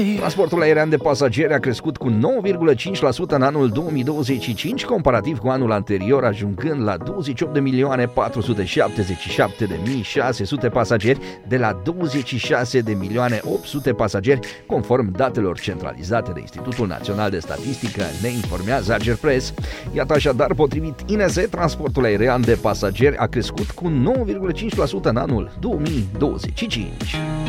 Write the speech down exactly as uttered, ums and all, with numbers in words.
Transportul aerian de pasageri a crescut cu nouă virgulă cinci la sută în anul două mii douăzeci și cinci, comparativ cu anul anterior, ajungând la douăzeci și opt de milioane patru sute șaptezeci și șapte de mii șase sute pasageri, de la douăzeci și șase de milioane opt sute pasageri, conform datelor centralizate de Institutul Național de Statistică, ne informează Agerpress. Iată așadar, potrivit I N S, transportul aerian de pasageri a crescut cu nouă virgulă cinci la sută în anul două mii douăzeci și cinci.